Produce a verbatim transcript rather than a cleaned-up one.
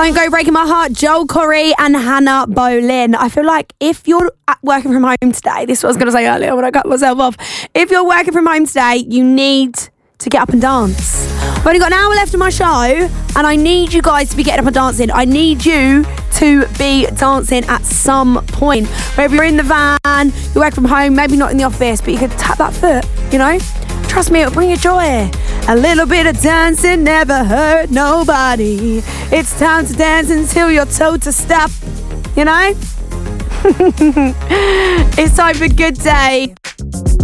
Don't Go Breaking My Heart, Joel Corey and Hannah Boleyn. I feel like if you're working from home today, this is what I was going to say earlier when I cut myself off. If you're working from home today, you need to get up and dance. I've only got an hour left of my show and I need you guys to be getting up and dancing. I need you to be dancing at some point. Whether you're in the van, you work from home, maybe not in the office, but you could tap that foot, you know? Trust me, it'll bring you joy. A little bit of dancing never hurt nobody. It's time to dance until you're told to stop, you know? It's time for Good Day.